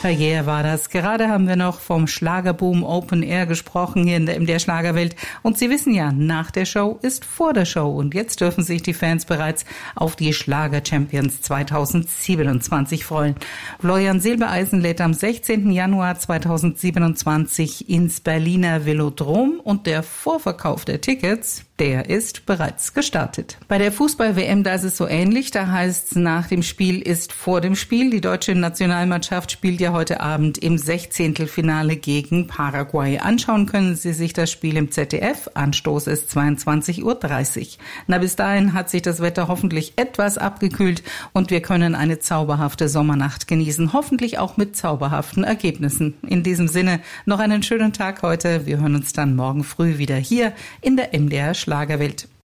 Yeah, war das. Gerade haben wir noch vom Schlagerboom Open Air gesprochen hier in der MDR Schlagerwelt. Und Sie wissen ja, nach der Show ist vor der Show. Und jetzt dürfen sich die Fans bereits auf die Schlager Champions 2027 freuen. Florian Silbereisen lädt am 16. Januar 2027 ins Berliner Velodrom und der Vorverkauf der Tickets, der ist bereits gestartet. Bei der Fußball-WM, da ist es so ähnlich. Da heißt es, nach dem Spiel ist vor dem Spiel. Die deutsche Nationalmannschaft spielt ja heute Abend im 16. gegen Paraguay. Anschauen können Sie sich das Spiel im ZDF. Anstoß ist 22:30 Uhr. Na, bis dahin hat sich das Wetter hoffentlich etwas abgekühlt und wir können eine zauberhafte Sommernacht genießen. Hoffentlich auch mit zauberhaften Ergebnissen. In diesem Sinne noch einen schönen Tag heute. Wir hören uns dann morgen früh wieder hier in der MDR Schlagerwelt.